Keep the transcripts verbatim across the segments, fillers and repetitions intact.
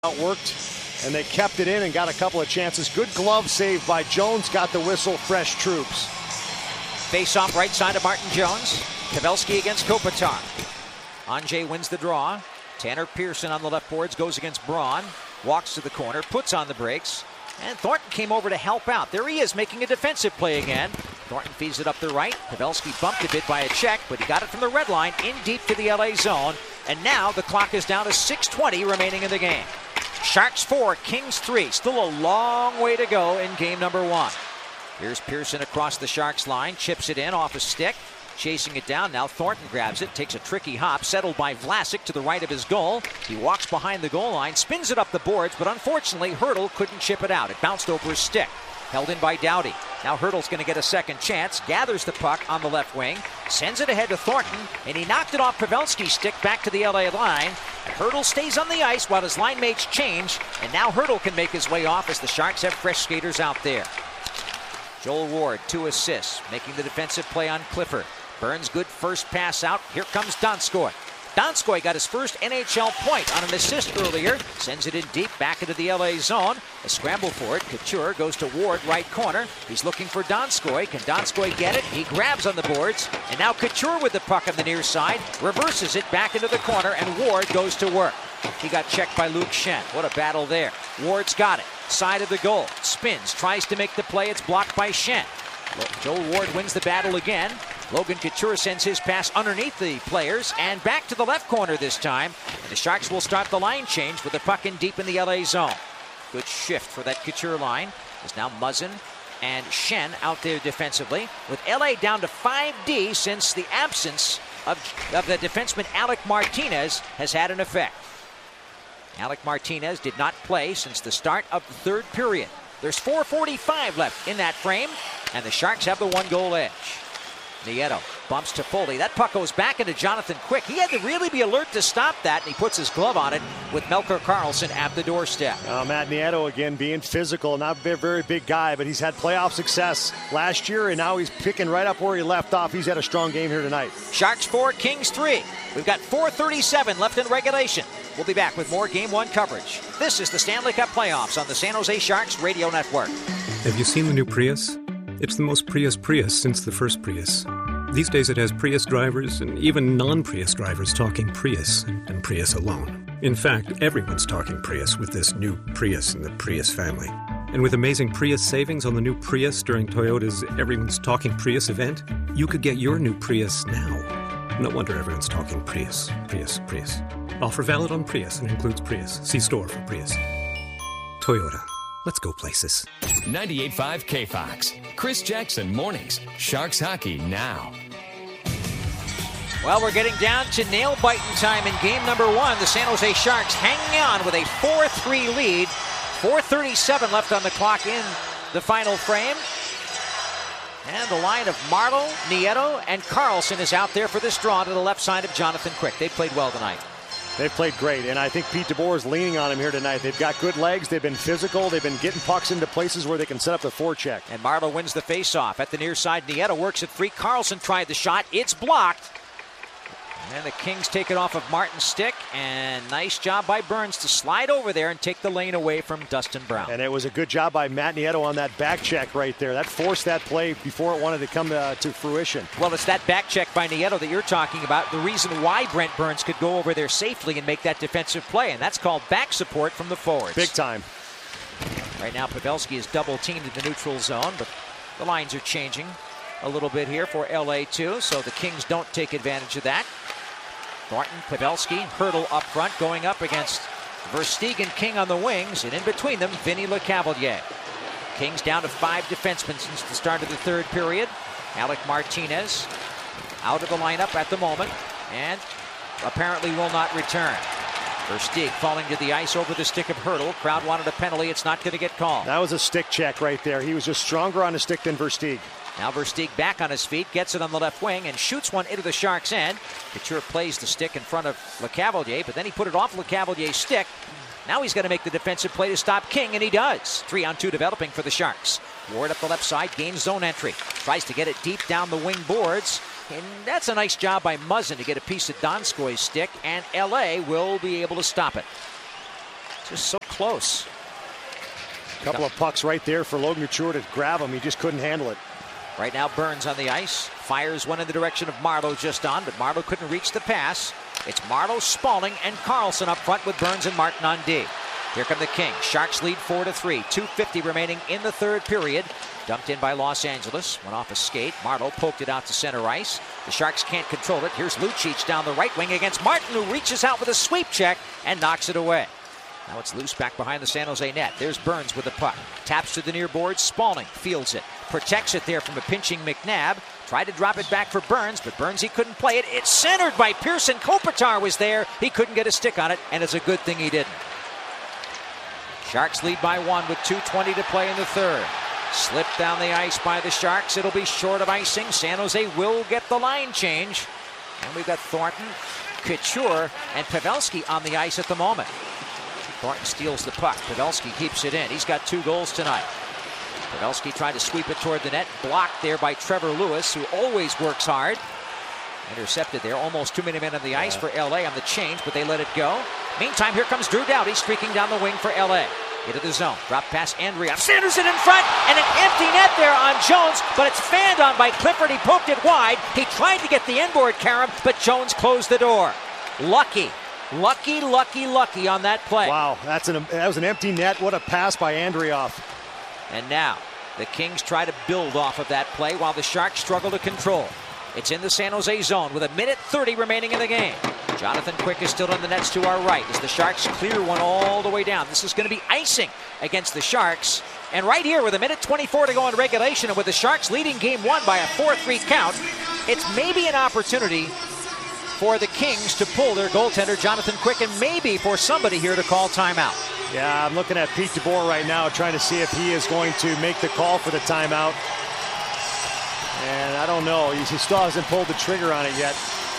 Outworked, and they kept it in and got a couple of chances. Good glove save by Jones, got the whistle. Fresh troops. Face off right side of Martin Jones. Pavelski against Kopitar. Anjay wins the draw. Tanner Pearson on the left boards goes against Braun. Walks to the corner, puts on the brakes, and Thornton came over to help out. There he is making a defensive play again. Thornton feeds it up the right. Pavelski bumped a bit by a check, but he got it from the red line in deep to the L A zone. And now the clock is down to six twenty remaining in the game. Sharks four, Kings three. Still a long way to go in game number one. Here's Pearson across the Sharks line, chips it in off a stick, chasing it down. Now Thornton grabs it, takes a tricky hop, settled by Vlasic to the right of his goal. He walks behind the goal line, spins it up the boards, but unfortunately Hertl couldn't chip it out. It bounced over his stick. Held in by Doughty. Now Hertl's going to get a second chance, gathers the puck on the left wing, sends it ahead to Thornton, and he knocked it off Pavelski's stick back to the L A line. And Hertl stays on the ice while his line mates change, and now Hertl can make his way off as the Sharks have fresh skaters out there. Joel Ward, two assists, making the defensive play on Clifford. Burns good first pass out. Here comes Donskoy. Donskoy got his first N H L point on an assist earlier. Sends it in deep back into the L A zone. A scramble for it. Couture goes to Ward, right corner. He's looking for Donskoy. Can Donskoy get it? He grabs on the boards. And now Couture with the puck on the near side. Reverses it back into the corner, and Ward goes to work. He got checked by Luke Schenn. What a battle there. Ward's got it. Side of the goal. Spins. Tries to make the play. It's blocked by Schenn. Joel Ward wins the battle again. Logan Couture sends his pass underneath the players and back to the left corner this time. And the Sharks will start the line change with the puck in deep in the L A zone. Good shift for that Couture line. Is now Muzzin and Schenn out there defensively, with L A down to five D since the absence of, of the defenseman Alec Martinez has had an effect. Alec Martinez did not play since the start of the third period. There's four forty-five left in that frame, and the Sharks have the one-goal edge. Nieto bumps to Foley. That puck goes back into Jonathan Quick. He had to really be alert to stop that, and he puts his glove on it with Melker Karlsson at the doorstep. Uh, Matt Nieto again being physical, not a very big guy, but he's had playoff success last year, and now he's picking right up where he left off. He's had a strong game here tonight. Sharks four, Kings three. We've got four thirty-seven left in regulation. We'll be back with more Game one coverage. This is the Stanley Cup Playoffs on the San Jose Sharks Radio Network. Have you seen the new Prius? It's the most Prius Prius since the first Prius. These days it has Prius drivers and even non-Prius drivers talking Prius and Prius alone. In fact, everyone's talking Prius with this new Prius in the Prius family. And with amazing Prius savings on the new Prius during Toyota's Everyone's Talking Prius event, you could get your new Prius now. No wonder everyone's talking Prius, Prius, Prius. Offer valid on Prius and includes Prius. See store for Prius. Toyota. Let's go places. ninety-eight point five K Fox. Chris Jackson Mornings. Sharks Hockey now. Well, we're getting down to nail-biting time in game number one. The San Jose Sharks hanging on with a four three lead. four thirty-seven left on the clock in the final frame. And the line of Marleau, Nieto, and Karlsson is out there for this draw to the left side of Jonathan Quick. They played well tonight. They've played great, and I think Pete DeBoer is leaning on him here tonight. They've got good legs. They've been physical. They've been getting pucks into places where they can set up the forecheck. And Marleau wins the faceoff at the near side. Nieto works it free. Karlsson tried the shot. It's blocked. And the Kings take it off of Martin's stick, and nice job by Burns to slide over there and take the lane away from Dustin Brown. And it was a good job by Matt Nieto on that back check right there. That forced that play before it wanted to come uh, to fruition. Well, it's that back check by Nieto that you're talking about, the reason why Brent Burns could go over there safely and make that defensive play, and that's called back support from the forwards. Big time. Right now, Pavelski is double-teamed in the neutral zone, but the lines are changing a little bit here for L A too, so the Kings don't take advantage of that. Thornton, Pavelski, Hertl up front, going up against Versteeg and King on the wings, and in between them, Vinny Lecavalier. Kings down to five defensemen since the start of the third period. Alec Martinez out of the lineup at the moment, and apparently will not return. Versteeg falling to the ice over the stick of Hertl. Crowd wanted a penalty. It's not going to get called. That was a stick check right there. He was just stronger on the stick than Versteeg. Now Versteeg back on his feet, gets it on the left wing, and shoots one into the Sharks' end. Couture plays the stick in front of Lecavalier, but then he put it off Lecavalier's stick. Now he's going to make the defensive play to stop King, and he does. Three on two developing for the Sharks. Ward up the left side, gains zone entry. Tries to get it deep down the wing boards. And that's a nice job by Muzzin to get a piece of Donskoy's stick, and L A will be able to stop it. Just so close. A couple of pucks right there for Logan Couture to grab him. He just couldn't handle it. Right now, Burns on the ice. Fires one in the direction of Marleau just on, but Marleau couldn't reach the pass. It's Marleau, Spaulding, and Carlson up front with Burns and Martin on D. Here come the Kings. Sharks lead four to three. two fifty remaining in the third period. Dumped in by Los Angeles. Went off a skate. Marleau poked it out to center ice. The Sharks can't control it. Here's Lucic down the right wing against Martin, who reaches out with a sweep check and knocks it away. Now it's loose back behind the San Jose net. There's Burns with the puck. Taps to the near board. Spaulding fields it. Protects it there from a pinching McNabb. Tried to drop it back for Burns, but Burns, he couldn't play it. It's centered by Pearson. Kopitar was there. He couldn't get a stick on it, and it's a good thing he didn't. Sharks lead by one with two twenty to play in the third. Slipped down the ice by the Sharks. It'll be short of icing. San Jose will get the line change. And we've got Thornton, Couture, and Pavelski on the ice at the moment. Thornton steals the puck. Pavelski keeps it in. He's got two goals tonight. Pavelski tried to sweep it toward the net. Blocked there by Trevor Lewis, who always works hard. Intercepted there. Almost too many men on the ice for L A on the change, but they let it go. Meantime, here comes Drew Doughty streaking down the wing for L A. Into the zone. Drop pass, Andrea. Sanderson in front, and an empty net there on Jones, but it's fanned on by Clifford. He poked it wide. He tried to get the inboard carom, but Jones closed the door. Lucky. Lucky, lucky, lucky on that play. Wow, that's an, that was an empty net. What a pass by Andreoff. And now, the Kings try to build off of that play while the Sharks struggle to control. It's in the San Jose zone with a minute thirty remaining in the game. Jonathan Quick is still on the nets to our right as the Sharks clear one all the way down. This is going to be icing against the Sharks. And right here with a minute twenty-four to go in regulation and with the Sharks leading game one by a four three count, it's maybe an opportunity for the Kings to pull their goaltender Jonathan Quick and maybe for somebody here to call timeout. Yeah, I'm looking at Pete DeBoer right now trying to see if he is going to make the call for the timeout. And I don't know. He still hasn't pulled the trigger on it yet.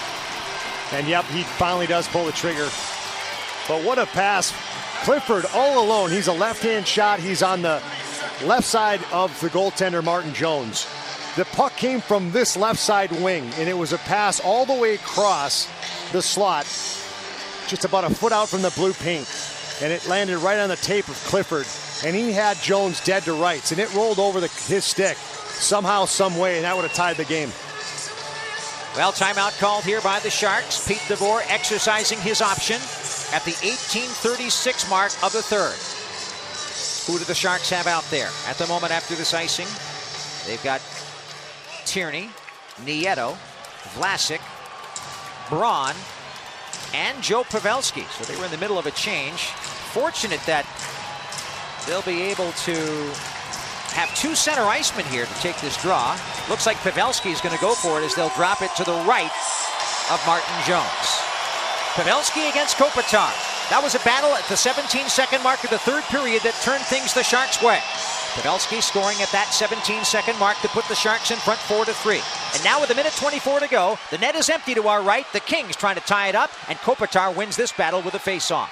And yep, he finally does pull the trigger. But what a pass. Clifford all alone. He's a left-hand shot. He's on the left side of the goaltender, Martin Jones. The puck came from this left side wing, and it was a pass all the way across the slot, just about a foot out from the blue paint. And it landed right on the tape of Clifford. And he had Jones dead to rights, and it rolled over the, his stick somehow, some way, and that would have tied the game. Well, timeout called here by the Sharks. Pete DeBoer exercising his option at the eighteen thirty-six mark of the third. Who do the Sharks have out there? At the moment after this icing, they've got Tierney, Nieto, Vlasic, Braun, and Joe Pavelski. So they were in the middle of a change. Fortunate that they'll be able to have two center icemen here to take this draw. Looks like Pavelski is going to go for it as they'll drop it to the right of Martin Jones. Pavelski against Kopitar. That was a battle at the seventeen second mark of the third period that turned things the Sharks' way. Pavelski scoring at that seventeen second mark to put the Sharks in front four to three. And now with a minute twenty-four to go, the net is empty to our right. The Kings trying to tie it up, and Kopitar wins this battle with a face-off.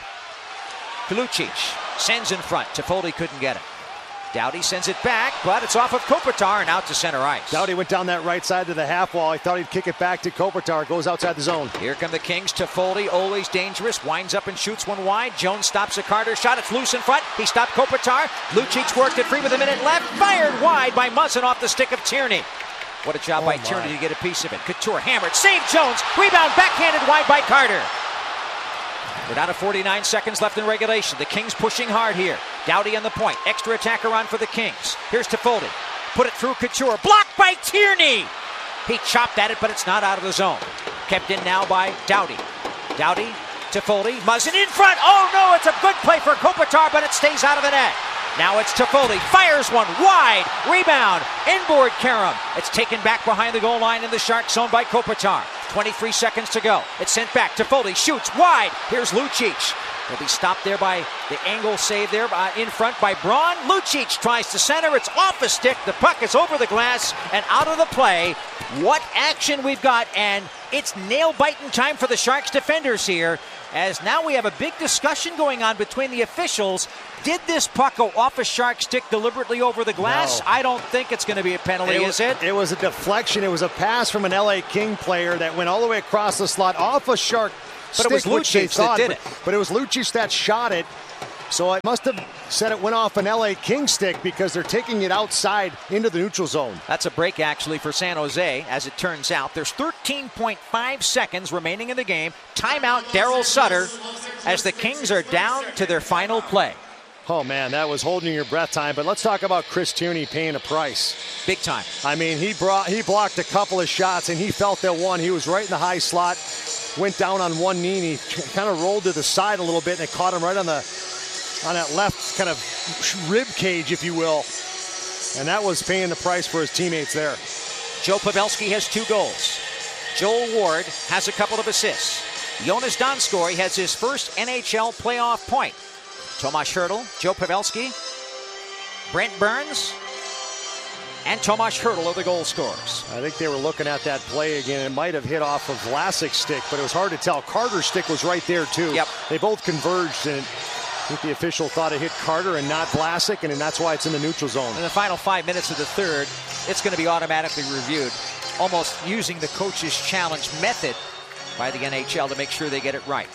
Lucic sends in front. Toffoli couldn't get it. Doughty sends it back, but it's off of Kopitar and out to center ice. Doughty went down that right side to the half wall. He thought he'd kick it back to Kopitar. Goes outside the zone. Here come the Kings. Toffoli, always dangerous. Winds up and shoots one wide. Jones stops a Carter shot. It's loose in front. He stopped Kopitar. Lucic worked it free with a minute left. Fired wide by Muzzin off the stick of Tierney. What a job oh by my. Tierney to get a piece of it. Couture hammered. Save Jones. Rebound backhanded wide by Carter. We're down to forty-nine seconds left in regulation. The Kings pushing hard here. Doughty on the point. Extra attacker on for the Kings. Here's Toffoli. Put it through Couture. Blocked by Tierney. He chopped at it, but it's not out of the zone. Kept in now by Doughty. Doughty, Toffoli, Muzzin in front. Oh no, it's a good play for Kopitar, but it stays out of the net. Now it's Toffoli. Fires one wide. Rebound. Inboard carom. It's taken back behind the goal line in the Shark zone by Kopitar. twenty-three seconds to go. It's sent back. Toffoli shoots wide. Here's Lucic. He'll be stopped there by the angle save there uh, in front by Braun. Lucic tries to center. It's off a stick. The puck is over the glass and out of the play. What action we've got, and it's nail-biting time for the Sharks defenders here, as now we have a big discussion going on between the officials. Did this puck go off a Shark stick deliberately over the glass? No. I don't think it's going to be a penalty, it was, was, it? It was a deflection. It was a pass from an L A King player that went all the way across the slot off a Shark But stick, it was Lucic that did but, it. But it was Lucic that shot it. So I must have said it went off an L A King stick because they're taking it outside into the neutral zone. That's a break actually for San Jose, as it turns out. There's thirteen point five seconds remaining in the game. Timeout, Daryl Sutter, as the Kings are down to their final play. Oh, man, that was holding your breath time. But let's talk about Chris Tierney paying a price. Big time. I mean, he brought he blocked a couple of shots, and he felt that one. He was right in the high slot, went down on one knee, and he kind of rolled to the side a little bit, and it caught him right on the on that left kind of rib cage, if you will. And that was paying the price for his teammates there. Joe Pavelski has two goals. Joel Ward has a couple of assists. Jonas Donskoy has his first N H L playoff point. Tomas Hertl, Joe Pavelski, Brent Burns, and Tomas Hertl are the goal scorers. I think they were looking at that play again. It might have hit off of Vlasic's stick, but it was hard to tell. Carter's stick was right there, too. Yep. They both converged, and I think the official thought it hit Carter and not Vlasic, and that's why it's in the neutral zone. In the final five minutes of the third, it's going to be automatically reviewed, almost using the coach's challenge method by the N H L to make sure they get it right.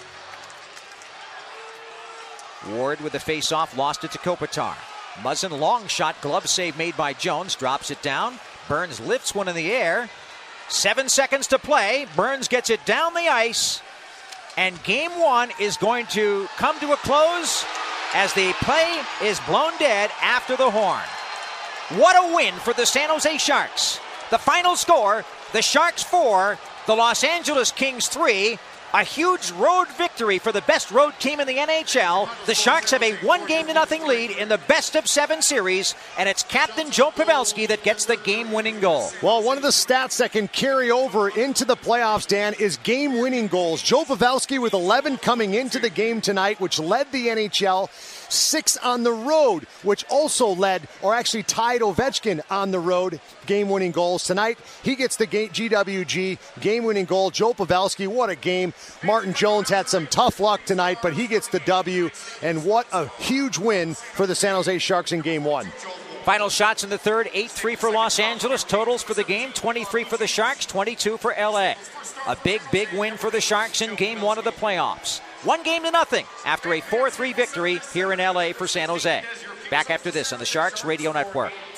Ward with the face-off, lost it to Kopitar. Muzzin, long shot, glove save made by Jones, drops it down. Burns lifts one in the air. Seven seconds to play. Burns gets it down the ice. And game one is going to come to a close as the play is blown dead after the horn. What a win for the San Jose Sharks. The final score, the Sharks four, the Los Angeles Kings three. A huge road victory for the best road team in the N H L. The Sharks have a one game to nothing lead in the best of seven series, and it's Captain Joe Pavelski that gets the game-winning goal. Well, one of the stats that can carry over into the playoffs, Dan, is game-winning goals. Joe Pavelski with eleven coming into the game tonight, which led the N H L. Six on the road, which also led, or actually tied Ovechkin on the road, game-winning goals. Tonight, he gets the G W G game-winning goal. Joe Pavelski, what a game. Martin Jones had some tough luck tonight, but he gets the W. And what a huge win for the San Jose Sharks in game one. Final shots in the third, eight three for Los Angeles. Totals for the game, twenty-three for the Sharks, twenty-two for L A. A big, big win for the Sharks in game one of the playoffs. One game to nothing after a four three victory here in L A for San Jose. Back after this on the Sharks Radio Network.